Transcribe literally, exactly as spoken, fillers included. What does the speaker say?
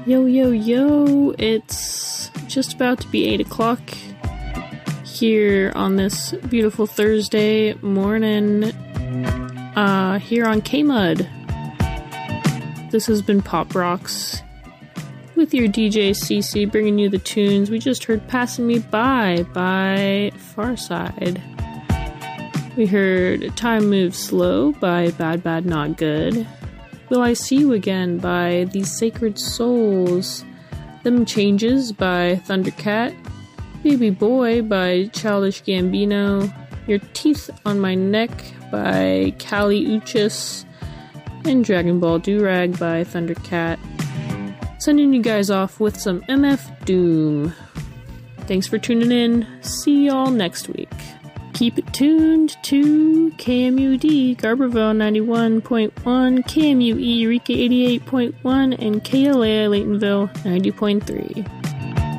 Yo, yo, yo, it's just about to be eight o'clock here on this beautiful Thursday morning, uh, here on K-Mud. This has been Pop Rocks with your D J Cece bringing you the tunes. We just heard Passing Me By by Farside. We heard Time Moves Slow by Bad Bad Not Good. Will I See You Again by The Sacred Souls. Them Changes by Thundercat. Baby Boy by Childish Gambino. Your Teeth on My Neck by Kali Uchis. And Dragon Ball Durag by Thundercat. Sending you guys off with some M F Doom. Thanks for tuning in. See y'all next week. Keep it tuned to K M U D, Garberville ninety-one point one, K M U E, Eureka eighty-eight point one, and K L A I, Laytonville ninety point three.